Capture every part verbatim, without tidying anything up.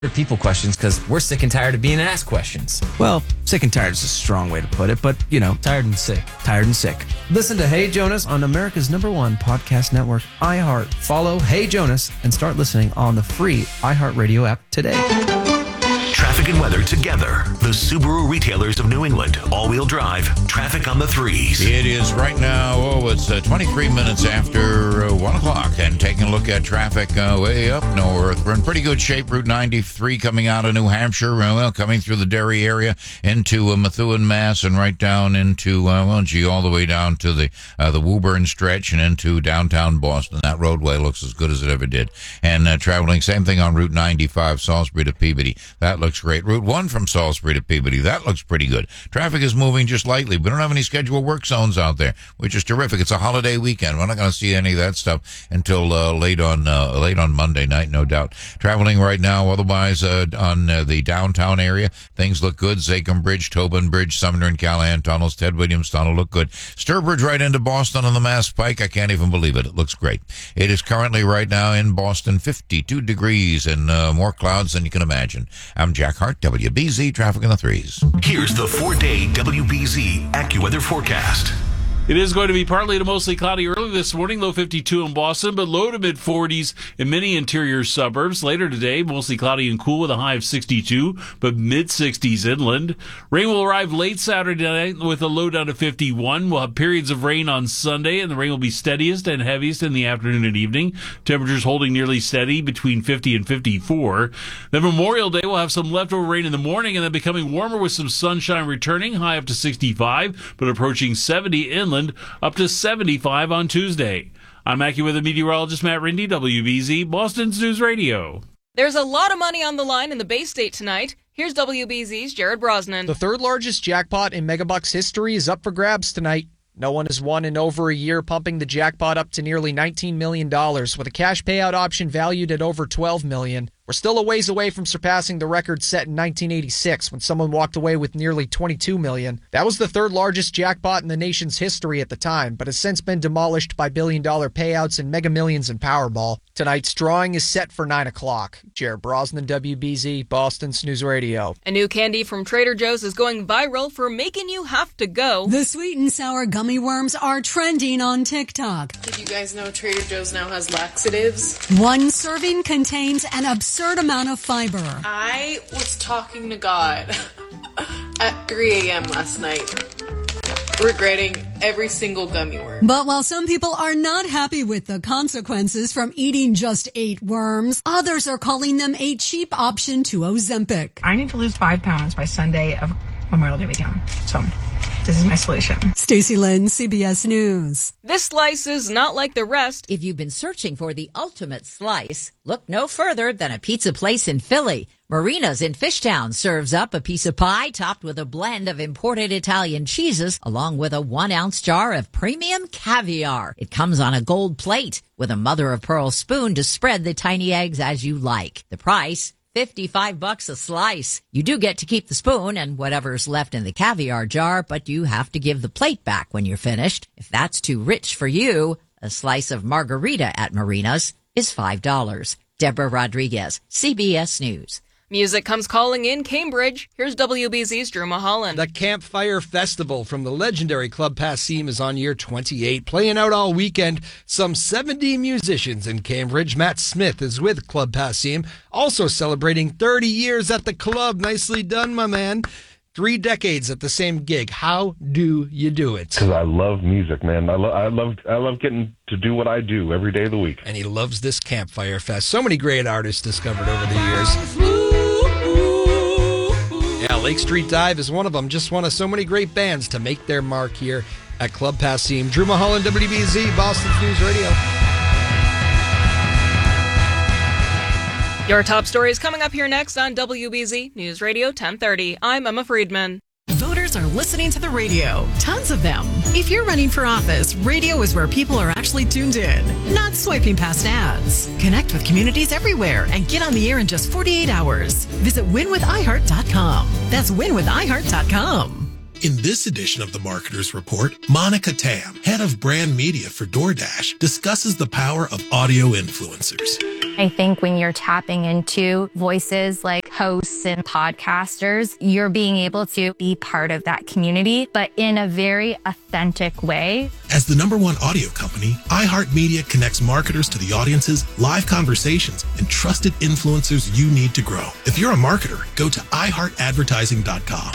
people questions because we're sick and tired of being asked questions. Well, sick and tired is a strong way to put it, but, you know. Tired and sick. Tired and sick. Listen to Hey Jonas on America's number one podcast network, iHeart. Follow Hey Jonas and start listening on the free iHeartRadio app today. Traffic and weather together. The Subaru retailers of New England. All-wheel drive. Traffic on the threes. It is right now, oh, it's uh, twenty-three minutes after uh, one o'clock. And taking a look at traffic uh, way up north. We're in pretty good shape. Route ninety-three coming out of New Hampshire. Uh, well, coming through the Derry area into uh, Methuen, Mass. And right down into, uh, well, gee, all the way down to the uh, the Woburn stretch and into downtown Boston. That roadway looks as good as it ever did. And uh, traveling, same thing on Route ninety-five, Salisbury to Peabody. That looks great. Route one from Salisbury to Peabody. That looks pretty good. Traffic is moving just lightly. We don't have any scheduled work zones out there, which is terrific. It's a holiday weekend. We're not going to see any of that stuff until uh, late on uh, late on Monday night, no doubt. Traveling right now, otherwise uh, on uh, the downtown area, things look good. Zachem Bridge, Tobin Bridge, Sumner and Callahan tunnels, Ted Williams Tunnel look good. Sturbridge right into Boston on the Mass Pike. I can't even believe it. It looks great. It is currently right now in Boston fifty-two degrees and uh, more clouds than you can imagine. I'm Jack Hart, W B Z Traffic in the Threes. Here's the four-day W B Z AccuWeather forecast. It is going to be partly to mostly cloudy early this morning, low fifty-two in Boston, but low to mid-forties in many interior suburbs. Later today, mostly cloudy and cool with a high of sixty-two, but mid-sixties inland. Rain will arrive late Saturday night with a low down to fifty-one. We'll have periods of rain on Sunday, and the rain will be steadiest and heaviest in the afternoon and evening. Temperatures holding nearly steady between fifty and fifty-four. Then Memorial Day, we'll have some leftover rain in the morning, and then becoming warmer with some sunshine returning, high up to sixty-five, but approaching seventy inland, up to seventy-five on Tuesday. I'm AccuWeather meteorologist Matt Rindy, W B Z, Boston's News Radio. There's a lot of money on the line in the Bay State tonight. Here's W B Z's Jared Brosnan. The third largest jackpot in Megabucks history is up for grabs tonight. No one has won in over a year, pumping the jackpot up to nearly nineteen million dollars, with a cash payout option valued at over twelve million dollars. We're still a ways away from surpassing the record set in nineteen eighty-six when someone walked away with nearly twenty-two million dollars. That was the third largest jackpot in the nation's history at the time, but has since been demolished by billion-dollar payouts in Mega Millions and Powerball. Tonight's drawing is set for nine o'clock. Jared Brosnan, W B Z, Boston's News Radio. A new candy from Trader Joe's is going viral for making you have to go. The sweet and sour gummy worms are trending on TikTok. Did you guys know Trader Joe's now has laxatives? One serving contains an absurd amount of fiber. I was talking to God at three a.m. last night, regretting every single gummy worm. But while some people are not happy with the consequences from eating just eight worms, others are calling them a cheap option to Ozempic. I need to lose five pounds by Sunday of Memorial Day weekend. So this is my solution. Stacey Lynn, C B S News. This slice is not like the rest. If you've been searching for the ultimate slice, look no further than a pizza place in Philly. Marina's in Fishtown serves up a piece of pie topped with a blend of imported Italian cheeses, along with a one-ounce jar of premium caviar. It comes on a gold plate with a mother-of-pearl spoon to spread the tiny eggs as you like. The price, fifty-five bucks a slice. You do get to keep the spoon and whatever's left in the caviar jar, but you have to give the plate back when you're finished. If that's too rich for you, a slice of margarita at Marina's is five dollars. Deborah Rodriguez, C B S News. Music comes calling in Cambridge. Here's W B Z's Drew Mulholland. The Campfire Festival from the legendary Club Passim is on year twenty-eight, playing out all weekend. Some seventy musicians in Cambridge. Matt Smith is with Club Passim, also celebrating thirty years at the club. Nicely done, my man. Three decades at the same gig. How do you do it? Because I love music, man. I, lo- I love I love getting to do what I do every day of the week. And he loves this Campfire Fest. So many great artists discovered over the years. Yeah, Lake Street Dive is one of them. Just one of so many great bands to make their mark here at Club Passim. Drew Mulholland, W B Z, Boston's News Radio. Your top story is coming up here next on W B Z News Radio ten thirty. I'm Emma Friedman. Voters are listening to the radio. Tons of them. If you're running for office, radio is where people are actually tuned in, not swiping past ads. Connect with communities everywhere and get on the air in just forty-eight hours. Visit win with i heart dot com. That's win with i heart dot com. In this edition of the Marketer's Report, Monica Tam, head of brand media for DoorDash, discusses the power of audio influencers. I think when you're tapping into voices like hosts and podcasters, you're being able to be part of that community, but in a very authentic way. As the number one audio company, iHeartMedia connects marketers to the audiences, live conversations, and trusted influencers you need to grow. If you're a marketer, go to i heart advertising dot com.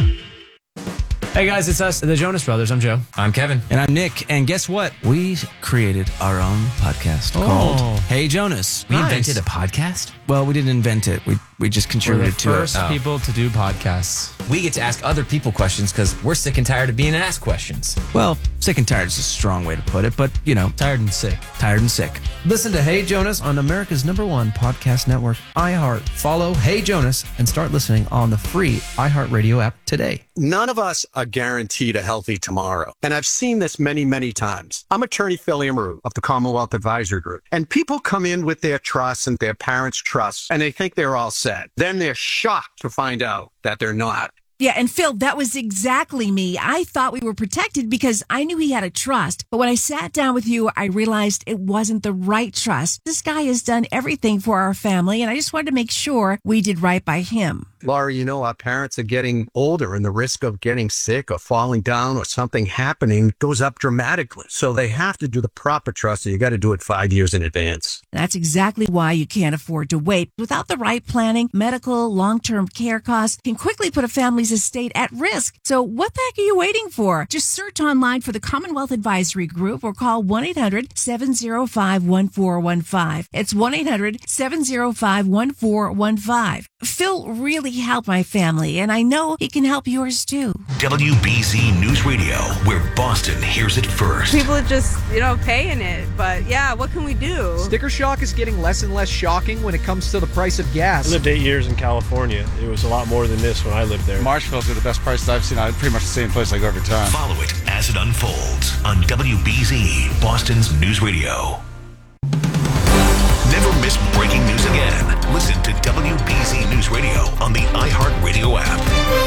Hey guys, it's us, the Jonas Brothers. I'm Joe. I'm Kevin. And I'm Nick. And guess what? We created our own podcast Oh. called Hey Jonas. We Nice. invented a podcast? Well, we didn't invent it. We we just We're contributed the to first it. people to do podcasts. We get to ask other people questions because we're sick and tired of being asked questions. Well, sick and tired is a strong way to put it, but you know, tired and sick. Tired and sick. Listen to Hey Jonas on America's number one podcast network, iHeart. Follow Hey Jonas and start listening on the free iHeartRadio app today. None of us are guaranteed a healthy tomorrow. And I've seen this many, many times. I'm attorney Phil Amaru of the Commonwealth Advisory Group. And people come in with their trusts and their parents' trusts, and they think they're all set. Then they're shocked to find out that they're not. Yeah, and Phil, that was exactly me. I thought we were protected because I knew he had a trust. But when I sat down with you, I realized it wasn't the right trust. This guy has done everything for our family, and I just wanted to make sure we did right by him. Laura, you know, our parents are getting older and the risk of getting sick or falling down or something happening goes up dramatically. So they have to do the proper trust, and you got to do it five years in advance. That's exactly why you can't afford to wait. Without the right planning, medical, long-term care costs can quickly put a family's estate at risk. So what the heck are you waiting for? Just search online for the Commonwealth Advisory Group or call one eight hundred seven oh five one four one five. It's one eight hundred seven oh five one four one five. Phil really helped my family, and I know he can help yours too. W B Z News Radio, where Boston hears it first. People are just, you know, paying it. But yeah, what can we do? Sticker shock is getting less and less shocking when it comes to the price of gas. I lived eight years in California. It was a lot more than this when I lived there. Marshall's are the best prices I've seen. I'm pretty much the same place I go every time. Follow it as it unfolds on W B Z, Boston's News Radio. Never miss breaking news again. Listen to W B Z News Radio on the iHeartRadio app.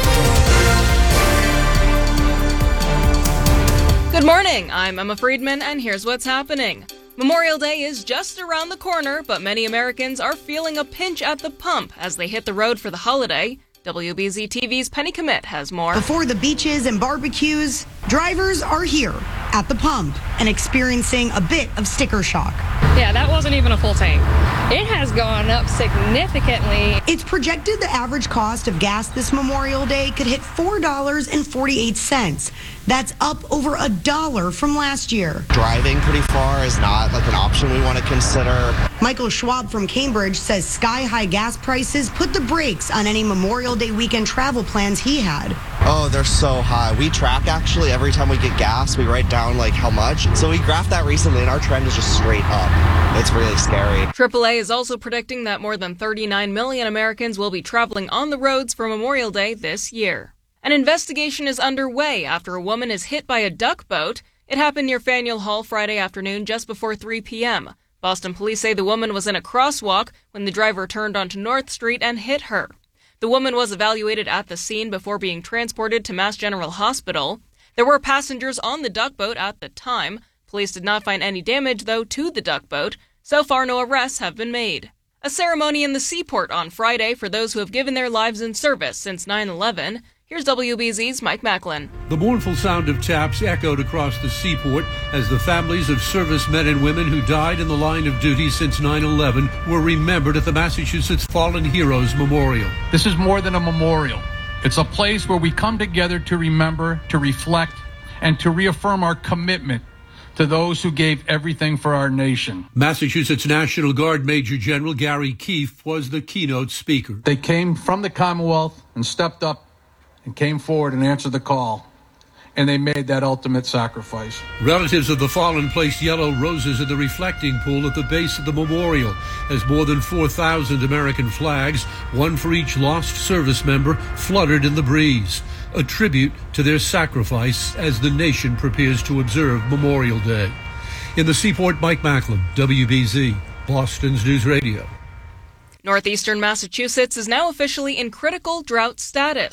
Good morning, I'm Emma Friedman, and here's what's happening. Memorial Day is just around the corner, but many Americans are feeling a pinch at the pump as they hit the road for the holiday. W B Z T V's Penny Commit has more. Before the beaches and barbecues, drivers are here at the pump and experiencing a bit of sticker shock. Yeah, that wasn't even a full tank. It has gone up significantly. It's projected the average cost of gas this Memorial Day could hit four dollars and forty-eight cents. That's up over a dollar from last year. Driving pretty far is not like an option we want to consider. Michael Schwab from Cambridge says sky-high gas prices put the brakes on any Memorial Day weekend travel plans he had. Oh, they're so high. We track actually every time we get gas, we write down like how much. So we graphed that recently and our trend is just straight up. It's really scary. triple A is also predicting that more than thirty-nine million Americans will be traveling on the roads for Memorial Day this year. An investigation is underway after a woman is hit by a duck boat. It happened near Faneuil Hall Friday afternoon just before three p.m. Boston police say the woman was in a crosswalk when the driver turned onto North Street and hit her. The woman was evaluated at the scene before being transported to Mass General Hospital. There were passengers on the duck boat at the time. Police did not find any damage, though, to the duck boat. So far, no arrests have been made. A ceremony in the seaport on Friday for those who have given their lives in service since nine eleven. Here's W B Z's Mike Macklin. The mournful sound of taps echoed across the seaport as the families of servicemen and women who died in the line of duty since nine eleven were remembered at the Massachusetts Fallen Heroes Memorial. This is more than a memorial. It's a place where we come together to remember, to reflect, and to reaffirm our commitment to those who gave everything for our nation. Massachusetts National Guard Major General Gary Keefe was the keynote speaker. They came from the Commonwealth and stepped up and came forward and answered the call, and they made that ultimate sacrifice. Relatives of the fallen placed yellow roses in the reflecting pool at the base of the memorial as more than four thousand American flags, one for each lost service member, fluttered in the breeze, a tribute to their sacrifice as the nation prepares to observe Memorial Day. In the seaport, Mike Macklin, W B Z, Boston's News Radio. Northeastern Massachusetts is now officially in critical drought status.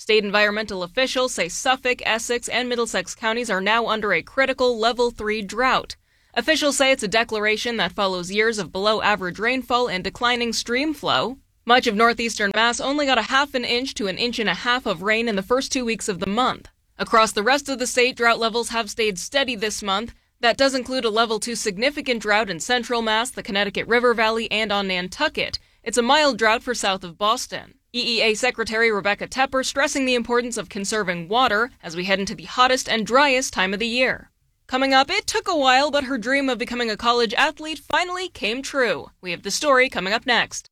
State environmental officials say Suffolk, Essex, and Middlesex counties are now under a critical level three drought. Officials say it's a declaration that follows years of below-average rainfall and declining stream flow. Much of northeastern Mass only got a half an inch to an inch and a half of rain in the first two weeks of the month. Across the rest of the state, drought levels have stayed steady this month. That does include a level two significant drought in central Mass, the Connecticut River Valley, and on Nantucket. It's a mild drought for south of Boston. E E A Secretary Rebecca Tepper stressing the importance of conserving water as we head into the hottest and driest time of the year. Coming up, it took a while, but her dream of becoming a college athlete finally came true. We have the story coming up next.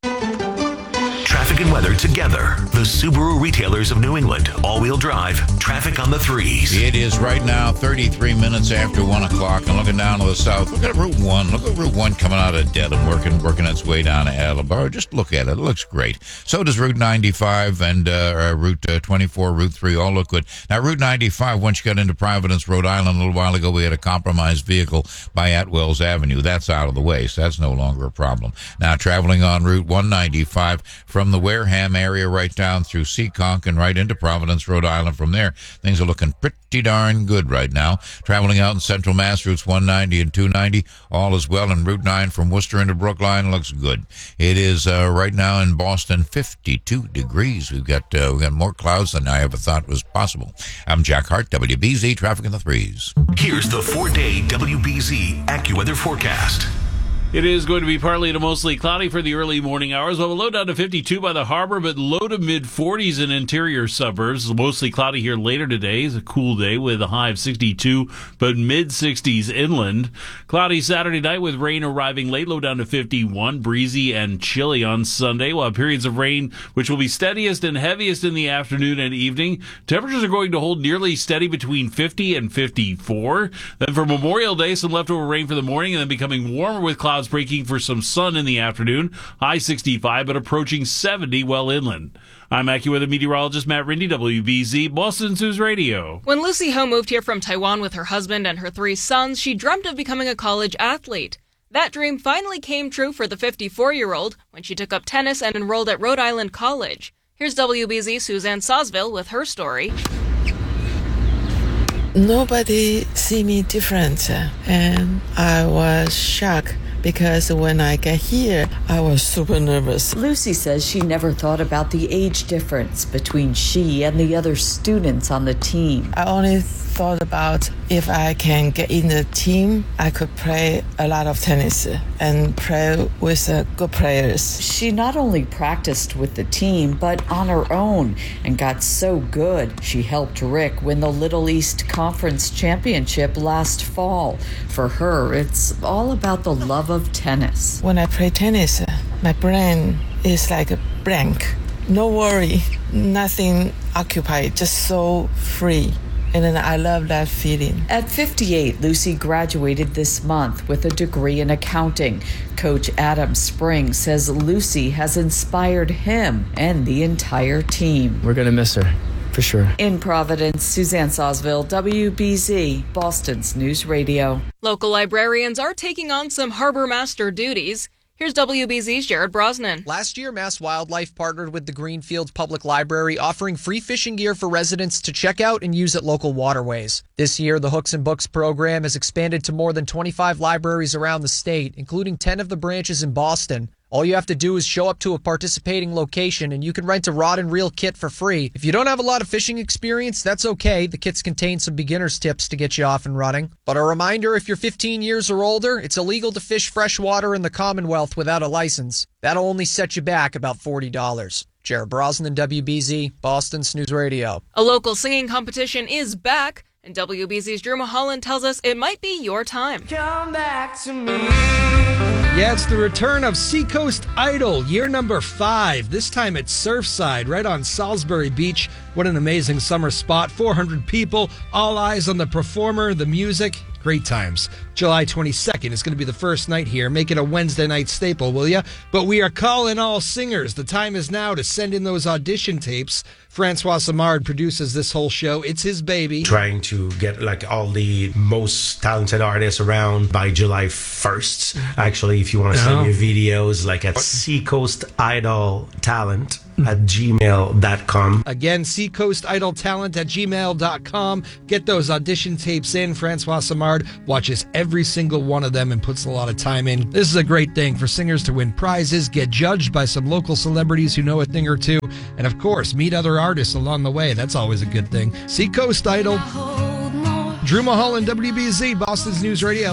Traffic and weather together. The Subaru retailers of New England. All-wheel drive. Traffic on the threes. It is right now thirty-three minutes after one o'clock. And looking down to the south, look at Route one. Look at Route one coming out of Dedham, working working its way down to Attleboro. Just look at it. It looks great. So does Route ninety-five and uh, Route uh, twenty-four, Route three. All look good. Now, Route ninety-five, once you got into Providence, Rhode Island, a little while ago, we had a compromised vehicle by Atwells Avenue. That's out of the way, so that's no longer a problem. Now, traveling on Route one ninety-five from the Wareham area right down through Seekonk and right into Providence, Rhode Island. From there, things are looking pretty darn good right now. Traveling out in Central Mass, routes one ninety and two ninety, all is well. And Route nine from Worcester into Brookline looks good. It is uh, right now in Boston, fifty-two degrees. We've got uh, we've got more clouds than I ever thought was possible. I'm Jack Hart, W B Z Traffic in the Threes. Here's the four-day W B Z AccuWeather forecast. It is going to be partly to mostly cloudy for the early morning hours. We'll low down to fifty-two by the harbor, but low to mid-forties in interior suburbs. Mostly cloudy here later today. It's a cool day with a high of sixty-two, but mid-sixties inland. Cloudy Saturday night with rain arriving late, low down to fifty-one. Breezy and chilly on Sunday. We'll have periods of rain, which will be steadiest and heaviest in the afternoon and evening. Temperatures are going to hold nearly steady between fifty and fifty-four. Then for Memorial Day, some leftover rain for the morning and then becoming warmer with clouds breaking for some sun in the afternoon. High sixty-five, but approaching seventy well inland. I'm AccuWeather meteorologist Matt Rindy, W B Z Boston News Radio. When Lucy Ho moved here from Taiwan with her husband and her three sons, she dreamt of becoming a college athlete. That dream finally came true for the fifty-four-year-old when she took up tennis and enrolled at Rhode Island College. Here's W B Z Suzanne Sosville with her story. Nobody see me different, and I was shocked because when I got here, I was super nervous. Lucy says she never thought about the age difference between she and the other students on the team. I only thought about if I can get in the team, I could play a lot of tennis and play with uh, good players. She not only practiced with the team, but on her own and got so good. She helped Rick win the Little East Conference Championship last fall. For her, it's all about the love of tennis. When I play tennis, my brain is like a blank. No worry, nothing occupied, just so free. And then I love that feeling. At fifty-eight, Lucy graduated this month with a degree in accounting. Coach Adam Spring says Lucy has inspired him and the entire team. We're going to miss her, for sure. In Providence, Suzanne Sosville, W B Z, Boston's News Radio. Local librarians are taking on some harbor master duties. Here's W B Z's Jared Brosnan. Last year, Mass Wildlife partnered with the Greenfield Public Library, offering free fishing gear for residents to check out and use at local waterways. This year, the Hooks and Books program has expanded to more than twenty-five libraries around the state, including ten of the branches in Boston. All you have to do is show up to a participating location and you can rent a rod and reel kit for free. If you don't have a lot of fishing experience, that's okay. The kits contain some beginner's tips to get you off and running. But a reminder, if you're fifteen years or older, it's illegal to fish freshwater in the Commonwealth without a license. That'll only set you back about forty dollars. Jared Brosnan, W B Z, Boston's News Radio. A local singing competition is back, and W B Z's Drew Mulholland tells us it might be your time. Come back to me. Yeah, it's the return of Seacoast Idol, year number five. This time at Surfside, right on Salisbury Beach. What an amazing summer spot. four hundred people, all eyes on the performer, the music. Great times. July twenty-second is going to be the first night here. Make it a Wednesday night staple, will ya? But we are calling all singers. The time is now to send in those audition tapes. Francois Samard produces this whole show. It's his baby. Trying to get like all the most talented artists around by July first. Actually, if you want to send Oh. your videos, like at Seacoast Idol Talent at gmail dot com. Again, Seacoast Idol Talent at gmail dot com. Get those audition tapes in. Francois Samard watches every single one of them and puts a lot of time in. This is a great thing for singers to win prizes, get judged by some local celebrities who know a thing or two, and of course, meet other artists along the way. That's always a good thing. Seacoast Idol. Drew Mulholland, W B Z, Boston's News Radio.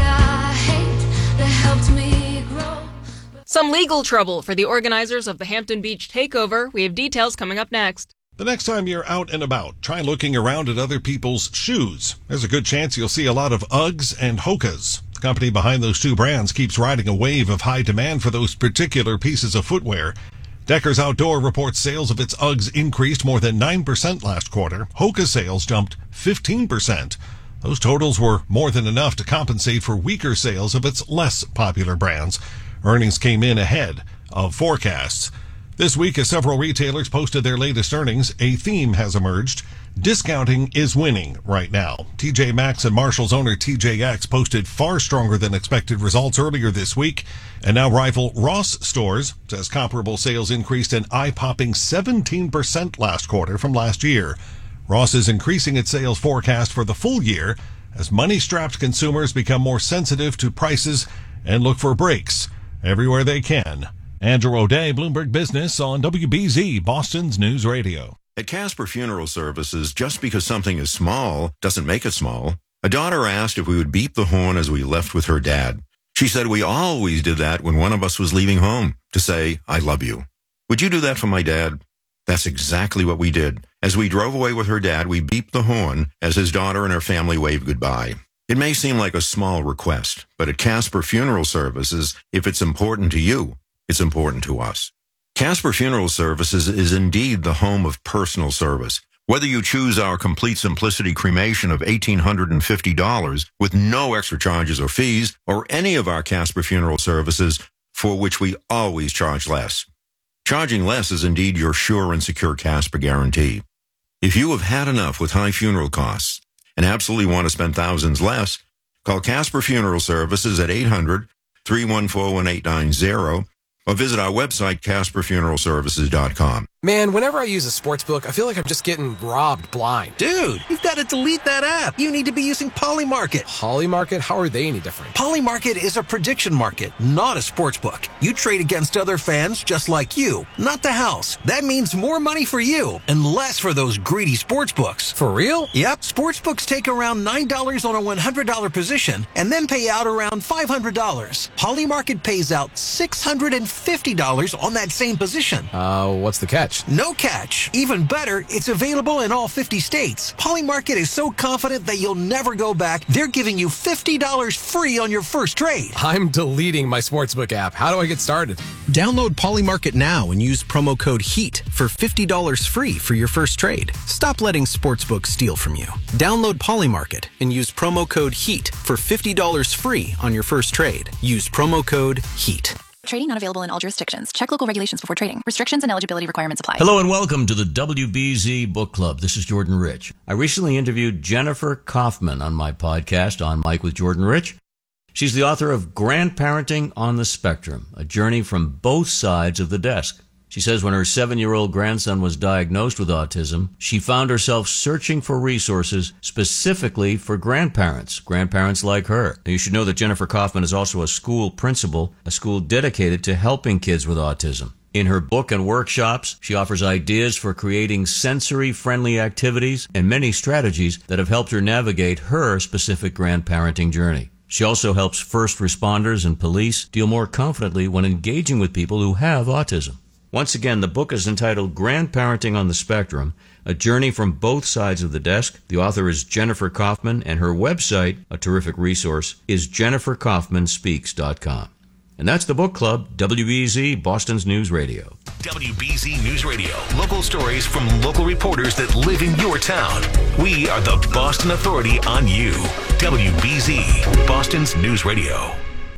Some legal trouble for the organizers of the Hampton Beach takeover. We have details coming up next. The next time you're out and about, try looking around at other people's shoes. There's a good chance you'll see a lot of Uggs and Hokas. The company behind those two brands keeps riding a wave of high demand for those particular pieces of footwear. Deckers Outdoor reports sales of its Uggs increased more than nine percent last quarter. Hoka sales jumped fifteen percent. Those totals were more than enough to compensate for weaker sales of its less popular brands. Earnings came in ahead of forecasts. This week, as several retailers posted their latest earnings, a theme has emerged. Discounting is winning right now. T J Maxx and Marshall's owner T J X posted far stronger than expected results earlier this week, and now rival Ross Stores says comparable sales increased an eye-popping seventeen percent last quarter from last year. Ross is increasing its sales forecast for the full year as money-strapped consumers become more sensitive to prices and look for breaks everywhere they can. Andrew O'Day, Bloomberg Business on W B Z, Boston's News Radio. At Casper Funeral Services, just because something is small doesn't make it small. A daughter asked if we would beep the horn as we left with her dad. She said we always did that when one of us was leaving home, to say, I love you. Would you do that for my dad? That's exactly what we did. As we drove away with her dad, we beeped the horn as his daughter and her family waved goodbye. It may seem like a small request, but at Casper Funeral Services, if it's important to you, it's important to us. Casper Funeral Services is indeed the home of personal service. Whether you choose our Complete Simplicity cremation of one thousand eight hundred fifty dollars with no extra charges or fees, or any of our Casper Funeral Services for which we always charge less. Charging less is indeed your sure and secure Casper guarantee. If you have had enough with high funeral costs and absolutely want to spend thousands less, call Casper Funeral Services at eight hundred, three one four, one eight nine zero or visit our website, casper funeral services dot com. Man, whenever I use a sports book, I feel like I'm just getting robbed blind. Dude, you've got to delete that app. You need to be using Polymarket. Polymarket? How are they any different? Polymarket is a prediction market, not a sports book. You trade against other fans just like you, not the house. That means more money for you and less for those greedy sports books. For real? Yep. Sports books take around nine dollars on a one hundred dollars position and then pay out around five hundred dollars. Polymarket pays out six hundred fifty dollars on that same position. Uh, what's the catch? No catch. Even better, it's available in all fifty states. Polymarket is so confident that you'll never go back, they're giving you fifty dollars free on your first trade. I'm deleting my sportsbook app. How do I get started? Download Polymarket now and use promo code HEAT for fifty dollars free for your first trade. Stop letting sportsbooks steal from you. Download Polymarket and use promo code HEAT for fifty dollars free on your first trade. Use promo code HEAT. Trading not available in all jurisdictions. Check local regulations before trading. Restrictions and eligibility requirements apply. Hello and welcome to the W B Z Book Club. This is Jordan Rich. I recently interviewed Jennifer Kaufman on my podcast, On Mike with Jordan Rich. She's the author of Grandparenting on the Spectrum, a journey from both sides of the desk. She says when her seven-year-old grandson was diagnosed with autism, she found herself searching for resources specifically for grandparents, grandparents like her. Now, you should know that Jennifer Kaufman is also a school principal, a school dedicated to helping kids with autism. In her book and workshops, she offers ideas for creating sensory-friendly activities and many strategies that have helped her navigate her specific grandparenting journey. She also helps first responders and police deal more confidently when engaging with people who have autism. Once again, the book is entitled Grandparenting on the Spectrum, A Journey from Both Sides of the Desk. The author is Jennifer Kaufman, and her website, a terrific resource, is jennifer kaufman speaks dot com. And that's the book club, W B Z, Boston's News Radio. W B Z News Radio. Local stories from local reporters that live in your town. We are the Boston Authority on you. W B Z, Boston's News Radio.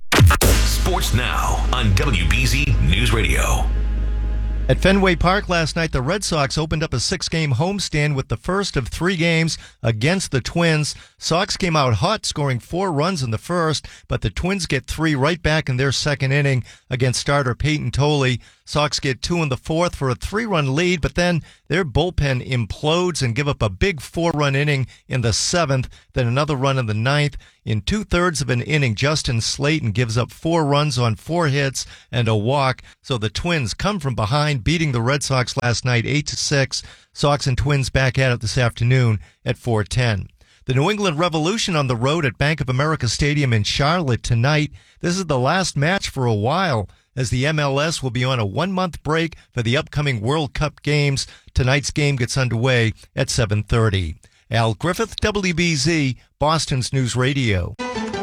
Sports now on W B Z News Radio. At Fenway Park last night, the Red Sox opened up a six-game homestand with the first of three games against the Twins. Sox came out hot, scoring four runs in the first, but the Twins get three right back in their second inning against starter Peyton Tolley. Sox get two in the fourth for a three-run lead, but then their bullpen implodes and give up a big four-run inning in the seventh, then another run in the ninth. In two-thirds of an inning, Justin Slayton gives up four runs on four hits and a walk, so the Twins come from behind, beating the Red Sox last night eight to six. Sox and Twins back at it this afternoon at four ten. The New England Revolution on the road at Bank of America Stadium in Charlotte tonight. This is the last match for a while, as the M L S will be on a one-month break for the upcoming World Cup games. Tonight's game gets underway at seven thirty. Al Griffith, W B Z, Boston's News Radio.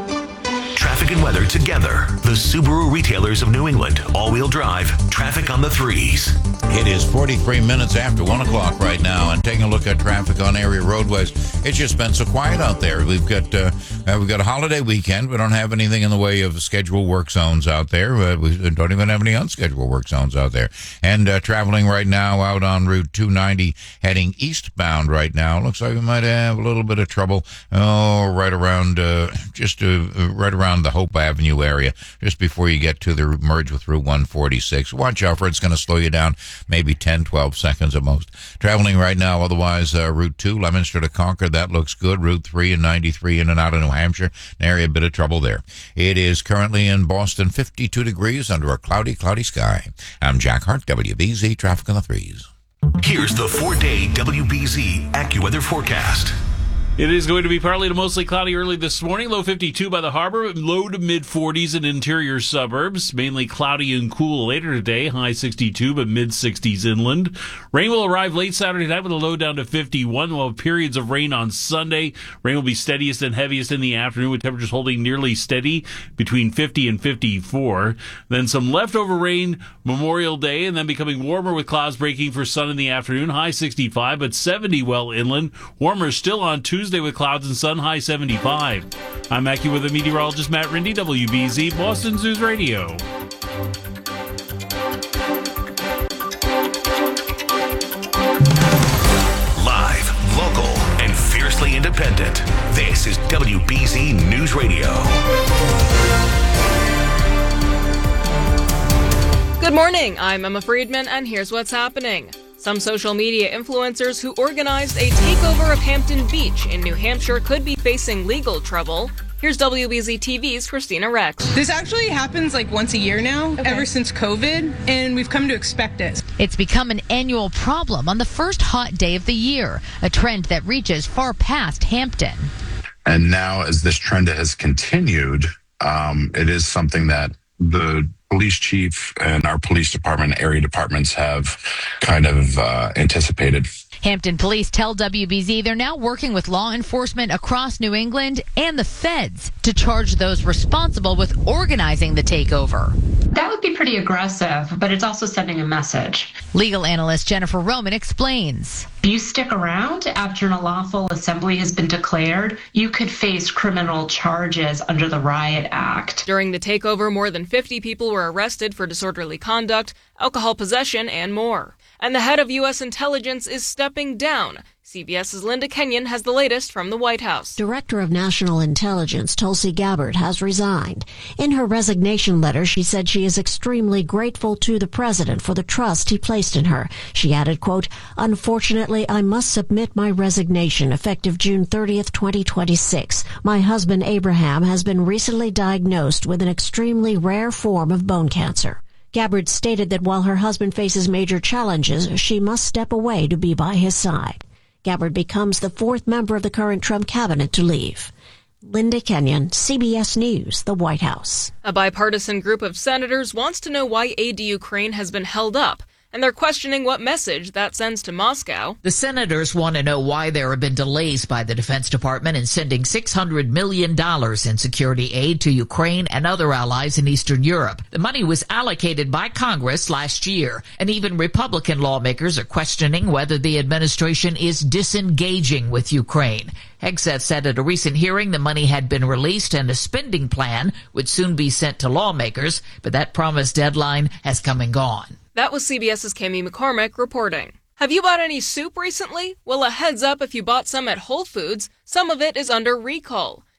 Traffic and weather together. The Subaru retailers of New England. All-wheel drive. Traffic on the threes. It is forty-three minutes after one o'clock right now, and taking a look at traffic on area roadways. It's just been so quiet out there. We've got uh, uh, we've got a holiday weekend. We don't have anything in the way of scheduled work zones out there. Uh, we don't even have any unscheduled work zones out there. And uh, traveling right now out on Route two ninety, heading eastbound right now. Looks like we might have a little bit of trouble. Oh, right around uh, just uh, right around the Hope Avenue area, just before you get to the merge with Route one forty-six. Watch out for it. It's going to slow you down maybe ten, twelve seconds at most. Traveling right now, otherwise, uh, Route two, Leominster to Concord, that looks good. Route three and ninety-three in and out of New Hampshire, an area, a bit of trouble there. It is currently in Boston, fifty-two degrees under a cloudy, cloudy sky. I'm Jack Hart, W B Z, Traffic on the Threes. Here's the four-day W B Z AccuWeather forecast. It is going to be partly to mostly cloudy early this morning. Low fifty-two by the harbor, low to mid forties in interior suburbs. Mainly cloudy and cool later today. High sixty-two, but mid sixties inland. Rain will arrive late Saturday night with a low down to fifty-one. We'll have periods of rain on Sunday. Rain will be steadiest and heaviest in the afternoon, with temperatures holding nearly steady between fifty and fifty-four. Then some leftover rain Memorial Day, and then becoming warmer with clouds breaking for sun in the afternoon. High sixty-five, but seventy well inland. Warmer still on Tuesday with clouds and sun, high seventy-five. I'm AccuWeather meteorologist Matt Rindy, W B Z, Boston's News Radio. Live, local, and fiercely independent. This is W B Z News Radio. Good morning, I'm Emma Friedman, and here's what's happening. Some social media influencers who organized a takeover of Hampton Beach in New Hampshire could be facing legal trouble. Here's W B Z T V's Christina Rex. This actually happens like once a year now, okay. Ever since COVID, and we've come to expect it. It's become an annual problem on the first hot day of the year, a trend that reaches far past Hampton. And now as this trend has continued, um, it is something that the police chief and our police department, area departments have kind of uh, anticipated. Hampton police tell W B Z they're now working with law enforcement across New England and the feds to charge those responsible with organizing the takeover. That would be pretty aggressive, but it's also sending a message. Legal analyst Jennifer Roman explains. If you stick around after an unlawful assembly has been declared, you could face criminal charges under the Riot Act. During the takeover, more than fifty people were arrested for disorderly conduct, alcohol possession, and more. And the head of U S intelligence is stepping down. CBS's Linda Kenyon has the latest from the White House. Director of National Intelligence Tulsi Gabbard has resigned. In her resignation letter, she said she is extremely grateful to the president for the trust he placed in her. She added, quote, "Unfortunately, I must submit my resignation effective June thirtieth, twenty twenty-six. My husband, Abraham, has been recently diagnosed with an extremely rare form of bone cancer." Gabbard stated that while her husband faces major challenges, she must step away to be by his side. Gabbard becomes the fourth member of the current Trump cabinet to leave. Linda Kenyon, C B S News, the White House. A bipartisan group of senators wants to know why aid to Ukraine has been held up, and they're questioning what message that sends to Moscow. The senators want to know why there have been delays by the Defense Department in sending six hundred million dollars in security aid to Ukraine and other allies in Eastern Europe. The money was allocated by Congress last year, and even Republican lawmakers are questioning whether the administration is disengaging with Ukraine. Hegseth said at a recent hearing the money had been released and a spending plan would soon be sent to lawmakers, but that promised deadline has come and gone. That was CBS's Kami McCormick reporting. Have you bought any soup recently? Well, a heads up if you bought some at Whole Foods, some of it is under recall.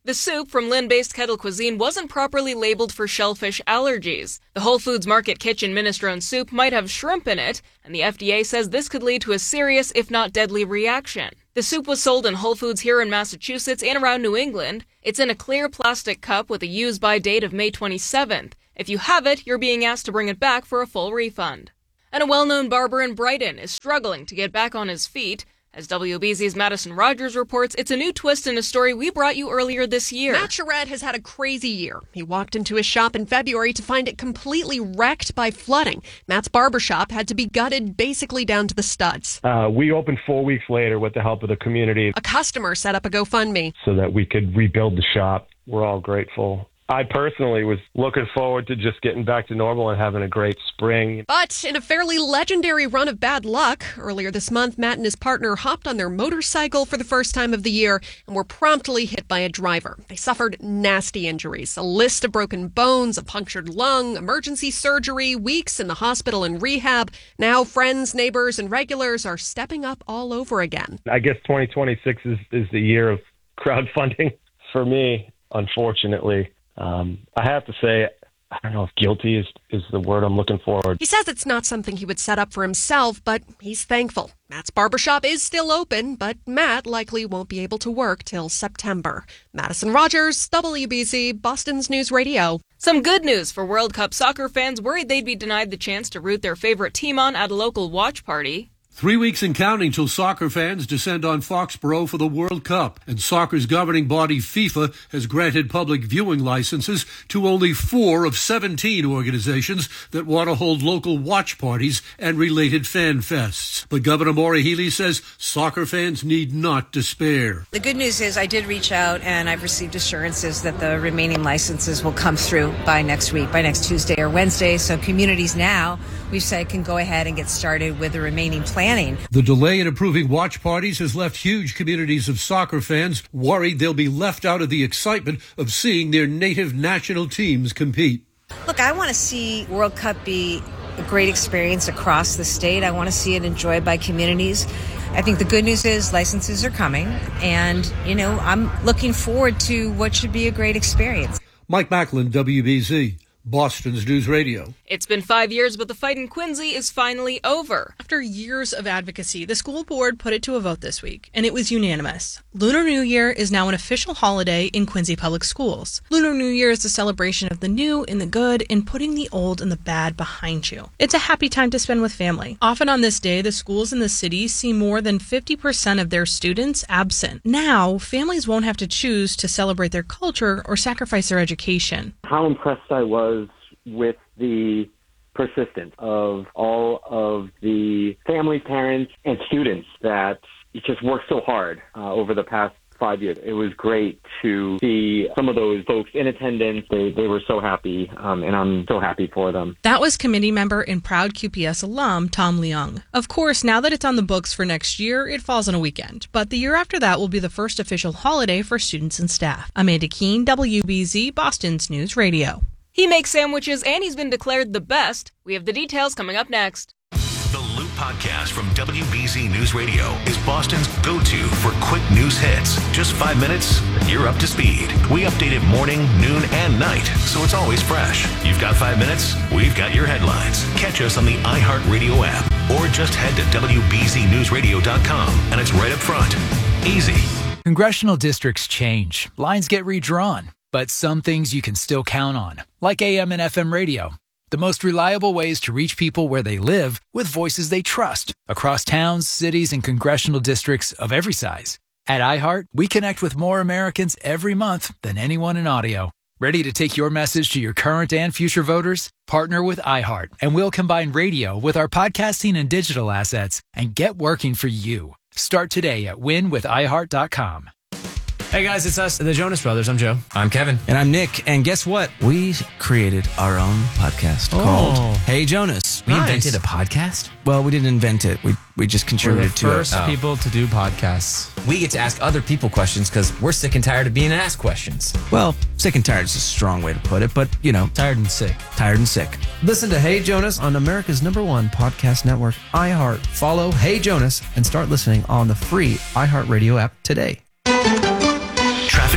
The soup from Lynn-based Kettle Cuisine wasn't properly labeled for shellfish allergies. The Whole Foods Market Kitchen minestrone soup might have shrimp in it, and the F D A says this could lead to a serious, if not deadly, reaction. The soup was sold in Whole Foods here in Massachusetts and around New England. It's in a clear plastic cup with a use-by date of May twenty-seventh. If you have it, you're being asked to bring it back for a full refund. And a well-known barber in Brighton is struggling to get back on his feet. As W B Z's Madison Rogers reports, it's a new twist in a story we brought you earlier this year. Matt Charette has had a crazy year. He walked into his shop in February to find it completely wrecked by flooding. Matt's barbershop had to be gutted basically down to the studs. Uh, we opened four weeks later with the help of the community. A customer set up a GoFundMe so that we could rebuild the shop. We're all grateful. I personally was looking forward to just getting back to normal and having a great spring. But in a fairly legendary run of bad luck, earlier this month, Matt and his partner hopped on their motorcycle for the first time of the year and were promptly hit by a driver. They suffered nasty injuries, a list of broken bones, a punctured lung, emergency surgery, weeks in the hospital and rehab. Now friends, neighbors, and regulars are stepping up all over again. I guess twenty twenty-six is, is the year of crowdfunding for me, unfortunately. Um, I have to say, I don't know if guilty is, is the word I'm looking for. He says it's not something he would set up for himself, but he's thankful. Matt's barbershop is still open, but Matt likely won't be able to work till September. Madison Rogers, W B Z, Boston's News Radio. Some good news for World Cup soccer fans worried they'd be denied the chance to root their favorite team on at a local watch party. Three weeks and counting till soccer fans descend on Foxborough for the World Cup, and soccer's governing body FIFA has granted public viewing licenses to only four of seventeen organizations that want to hold local watch parties and related fan fests. But Governor Maura Healey says soccer fans need not despair. The good news is I did reach out and I've received assurances that the remaining licenses will come through by next week, by next Tuesday or Wednesday. So communities now, we've said, can go ahead and get started with the remaining planning. The delay in approving watch parties has left huge communities of soccer fans worried they'll be left out of the excitement of seeing their native national teams compete. Look, I want to see World Cup be a great experience across the state. I want to see it enjoyed by communities. I think the good news is licenses are coming, and, you know, I'm looking forward to what should be a great experience. Mike Macklin, W B Z. Boston's News Radio. It's been five years, but the fight in Quincy is finally over. After years of advocacy, the school board put it to a vote this week, and it was unanimous. Lunar New Year is now an official holiday in Quincy Public Schools. Lunar New Year is a celebration of the new and the good and putting the old and the bad behind you. It's a happy time to spend with family. Often on this day, the schools in the city see more than fifty percent of their students absent. Now, families won't have to choose to celebrate their culture or sacrifice their education. How impressed I was with the persistence of all of the family, parents, and students that just worked so hard uh, over the past five years. It was great to see some of those folks in attendance. They, they were so happy, um, and I'm so happy for them. That was committee member and proud Q P S alum Tom Leung. Of course, now that it's on the books for next year, it falls on a weekend. But the year after that will be the first official holiday for students and staff. Amanda Keene, W B Z, Boston's News Radio. He makes sandwiches and he's been declared the best. We have the details coming up next. The Loop Podcast from W B Z News Radio is Boston's go-to for quick news hits. Just five minutes, you're up to speed. We update it morning, noon, and night, so it's always fresh. You've got five minutes, we've got your headlines. Catch us on the iHeartRadio app, or just head to W B Z news radio dot com, and it's right up front. Easy. Congressional districts change. Lines get redrawn. But some things you can still count on, like A M and F M radio. The most reliable ways to reach people where they live with voices they trust across towns, cities, and congressional districts of every size. At iHeart, we connect with more Americans every month than anyone in audio. Ready to take your message to your current and future voters? Partner with iHeart, and we'll combine radio with our podcasting and digital assets and get working for you. Start today at win with i heart dot com. Hey guys, it's us, the Jonas Brothers. I'm Joe. I'm Kevin. And I'm Nick. And guess what? We created our own podcast oh. called Hey Jonas. We nice. invented a podcast? Well, we didn't invent it. We we just contributed to it. We're the first people to do podcasts. We get to ask other people questions because we're sick and tired of being asked questions. Well, sick and tired is a strong way to put it, but, you know. Tired and sick. Tired and sick. Listen to Hey Jonas on America's number one podcast network, iHeart. Follow Hey Jonas and start listening on the free iHeartRadio app today. Traffic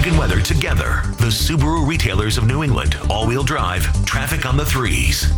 Traffic and weather together. The Subaru retailers of New England. All-wheel drive. Traffic on the threes.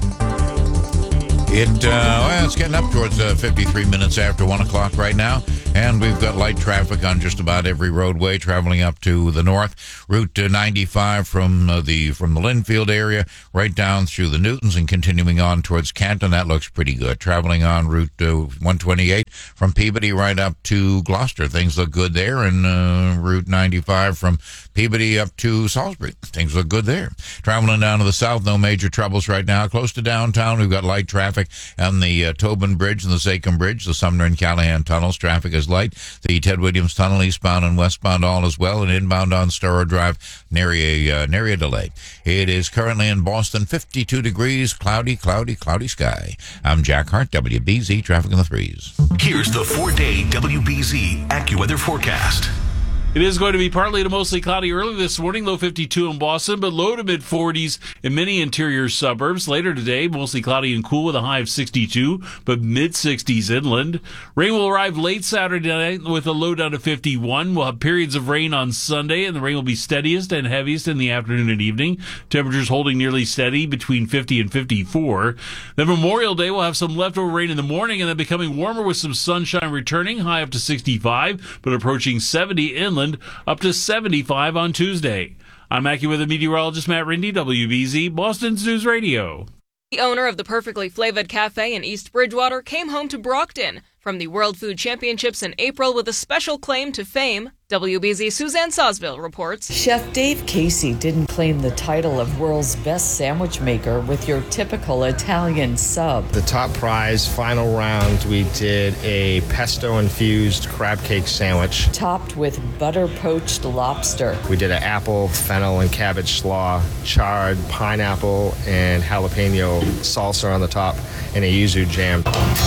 It, uh, well, it's getting up towards uh, fifty-three minutes after one o'clock right now, and we've got light traffic on just about every roadway traveling up to the north. Route uh, ninety-five from uh, the from the Linfield area right down through the Newtons and continuing on towards Canton. That looks pretty good. Traveling on Route uh, one twenty-eight from Peabody right up to Gloucester. Things look good there. And uh, Route ninety-five from Peabody up to Salisbury. Things look good there. Traveling down to the south, no major troubles right now. Close to downtown, we've got light traffic on the uh, Tobin Bridge and the Sachem Bridge, the Sumner and Callahan tunnels. Traffic is light. The Ted Williams Tunnel, eastbound and westbound all as well, and inbound on Storrow Drive, nary a, uh, nary a delay. It is currently in Boston, fifty-two degrees, cloudy, cloudy, cloudy sky. I'm Jack Hart, W B Z, Traffic in the Threes. Here's the four-day W B Z AccuWeather forecast. It is going to be partly to mostly cloudy early this morning, low fifty-two in Boston, but low to mid forties in many interior suburbs. Later today, mostly cloudy and cool with a high of sixty-two, but mid sixties inland. Rain will arrive late Saturday night with a low down to fifty-one. We'll have periods of rain on Sunday, and the rain will be steadiest and heaviest in the afternoon and evening. Temperatures holding nearly steady between fifty and fifty-four. Then Memorial Day, we'll have some leftover rain in the morning, and then becoming warmer with some sunshine returning, high up to sixty-five, but approaching seventy inland, up to seventy-five on Tuesday. I'm AccuWeather meteorologist Matt Rindy, W B Z, Boston's News Radio. The owner of the Perfectly Flavored Cafe in East Bridgewater came home to Brockton from the World Food Championships in April with a special claim to fame. W B Z Suzanne Sosville reports. Chef Dave Casey didn't claim the title of world's best sandwich maker with your typical Italian sub. The top prize, final round, we did a pesto-infused crab cake sandwich. Topped with butter-poached lobster. We did an apple, fennel, and cabbage slaw, charred pineapple and jalapeno salsa on the top, and a yuzu jam.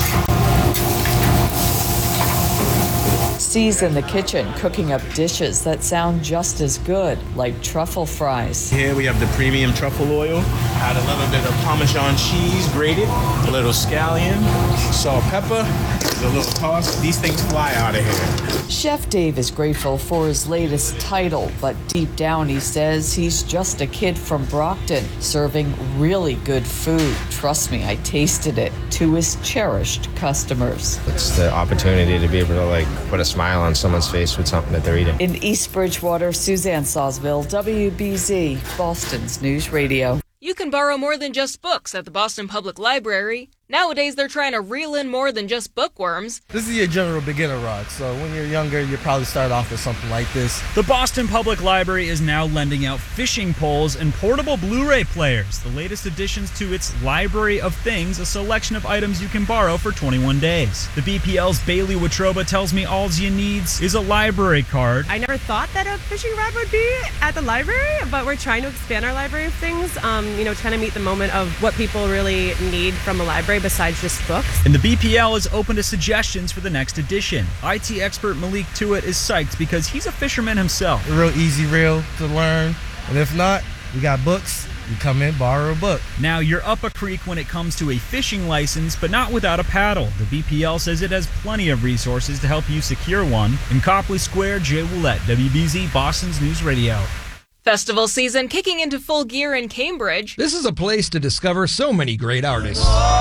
C's in the kitchen cooking up dishes that sound just as good, like truffle fries. Here we have the premium truffle oil. Add a little bit of Parmesan cheese grated, a little scallion, salt, pepper, a little toss. These things fly out of here. Chef Dave is grateful for his latest title, but deep down he says he's just a kid from Brockton serving really good food. Trust me, I tasted it, to his cherished customers. It's the opportunity to be able to like put a smile on someone's face with something that they're eating. In East Bridgewater, Suzanne Sosville, W B Z, Boston's News Radio. You can borrow more than just books at the Boston Public Library. Nowadays, they're trying to reel in more than just bookworms. This is your general beginner rod, so when you're younger, you probably start off with something like this. The Boston Public Library is now lending out fishing poles and portable Blu-ray players, the latest additions to its Library of Things, a selection of items you can borrow for twenty-one days. The B P L's Bailey Watroba tells me all you need is a library card. I never thought that a fishing rod would be at the library, but we're trying to expand our Library of Things, um, you know, trying to meet the moment of what people really need from a library besides just books. And the B P L is open to suggestions for the next edition. I T expert Malik Tuitt is psyched because he's a fisherman himself. A real easy reel to learn, and if not, we got books. You come in, borrow a book. Now, you're up a creek when it comes to a fishing license, but not without a paddle. The B P L says it has plenty of resources to help you secure one. In Copley Square, Jay Willett, W B Z, Boston's News Radio. Festival season kicking into full gear in Cambridge. This is a place to discover so many great artists.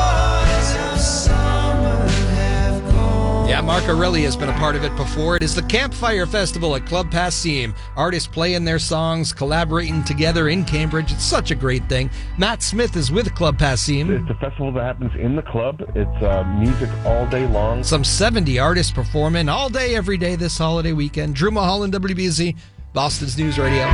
Yeah, Mark Aureli has been a part of it before. It is the Campfire Festival at Club Passim. Artists playing their songs, collaborating together in Cambridge. It's such a great thing. Matt Smith is with Club Passim. It's a festival that happens in the club. It's uh, music all day long. Some seventy artists performing all day, every day this holiday weekend. Drew Mulholland, W B Z, Boston's News Radio.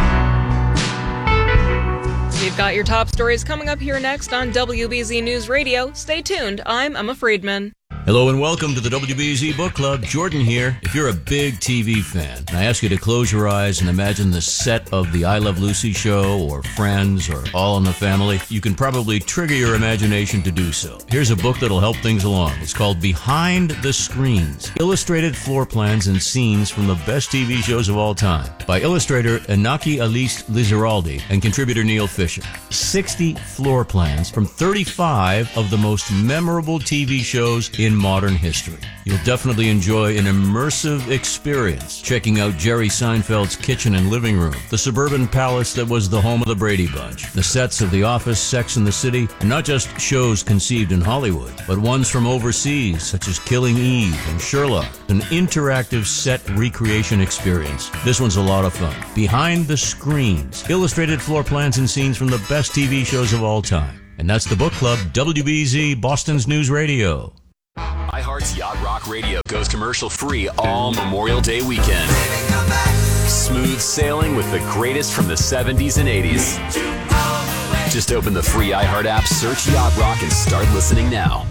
We've got your top stories coming up here next on W B Z News Radio. Stay tuned. I'm Emma Friedman. Hello and welcome to the W B Z Book Club. Jordan here. If you're a big T V fan, I ask you to close your eyes and imagine the set of the I Love Lucy show or Friends or All in the Family. You can probably trigger your imagination to do so. Here's a book that'll help things along. It's called Behind the Screens, Illustrated Floor Plans and Scenes from the Best T V Shows of All Time by illustrator Inaki Alice Lizaraldi and contributor Neil Fisher. sixty floor plans from thirty-five of the most memorable T V shows in in modern history. You'll definitely enjoy an immersive experience checking out Jerry Seinfeld's kitchen and living room, the suburban palace that was the home of the Brady Bunch, the sets of The Office, Sex and the City, and not just shows conceived in Hollywood, but ones from overseas, such as Killing Eve and Sherlock, an interactive set recreation experience. This one's a lot of fun. Behind the Screens, illustrated floor plans and scenes from the best T V shows of all time. And that's the Book Club, W B Z, Boston's News Radio. iHeart's Yacht Rock Radio goes commercial-free all Memorial Day weekend. Smooth sailing with the greatest from the seventies and eighties. Just open the free iHeart app, search Yacht Rock, and start listening now.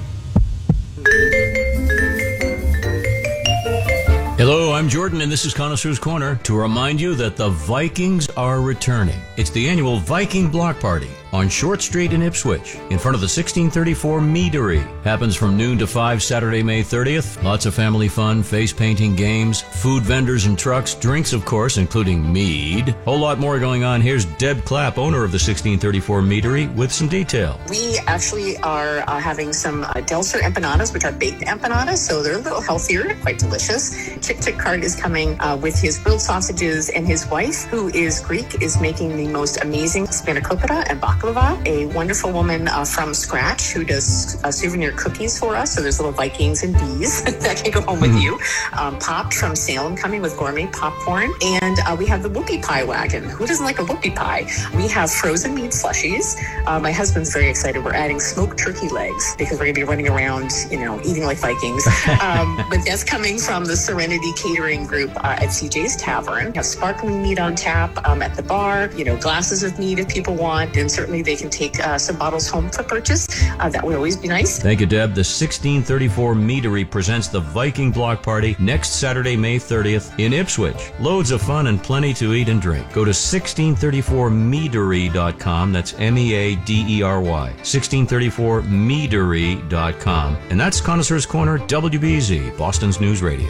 Hello, I'm Jordan, and this is Connoisseur's Corner to remind you that the Vikings are returning. It's the annual Viking Block Party on Short Street in Ipswich, in front of the sixteen thirty-four Meadery. Happens from noon to five Saturday, May thirtieth. Lots of family fun, face painting games, food vendors and trucks, drinks, of course, including mead. Whole lot more going on. Here's Deb Clapp, owner of the sixteen thirty-four Meadery, with some detail. We actually are uh, having some uh, Delcer empanadas, which are baked empanadas, so they're a little healthier, quite delicious. Chick Chick Cart is coming uh, with his grilled sausages, and his wife, who is Greek, is making the most amazing spanakopita and baklava, a wonderful woman uh, from scratch who does uh, souvenir cookies for us. So there's little Vikings and bees that can go home with you. Um, Popped from Salem coming with gourmet popcorn. And uh, we have the whoopie pie wagon. Who doesn't like a whoopie pie? We have frozen meat slushies. Uh, my husband's very excited. We're adding smoked turkey legs because we're going to be running around, you know, eating like Vikings. Um, but that's coming from the Serenity Catering Group uh, at C J's Tavern. We have sparkling meat on tap um, at the bar, you know, glasses of meat if people want, and certainly they can take uh, some bottles home for purchase. Uh, that would always be nice. Thank you, Deb. The sixteen thirty-four Meadery presents the Viking Block Party next Saturday, May thirtieth in Ipswich. Loads of fun and plenty to eat and drink. Go to sixteen thirty-four meadery dot com. That's M E A D E R Y. sixteen thirty-four meadery dot com. And that's Connoisseur's Corner, W B Z, Boston's News Radio.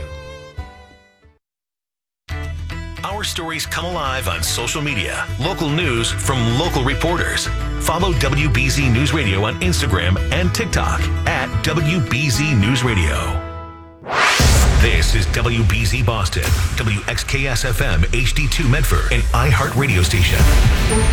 Our stories come alive on social media. Local news from local reporters. Follow W B Z News Radio on Instagram and TikTok at W B Z News Radio. This is W B Z Boston, W X K S F M H D two Medford, an iHeart radio station.